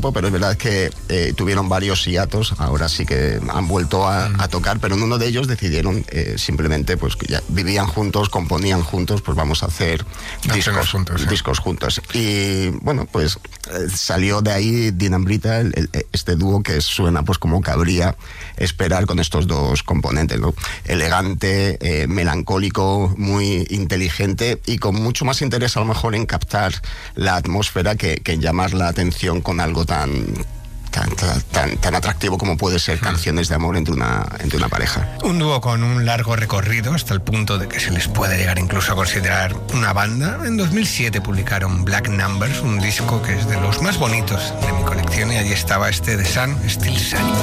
tiempo, pero es verdad que tuvieron varios hiatos. Ahora sí que han vuelto a tocar, pero en uno de ellos decidieron simplemente, pues que ya vivían juntos, componían juntos, pues vamos a hacer discos juntos. Y bueno, pues salió de ahí Dinambrita, este dúo que suena pues como cabría esperar con estos dos componentes, ¿no? Elegante, melancólico, muy inteligente y con mucho más interés a lo mejor en captar la atmósfera que en llamar la atención con algo tan atractivo como puede ser canciones de amor entre una pareja. Un dúo con un largo recorrido hasta el punto de que se les puede llegar incluso a considerar una banda. En 2007 publicaron Black Numbers, un disco que es de los más bonitos de mi colección, y allí estaba este The Sun Still Shining.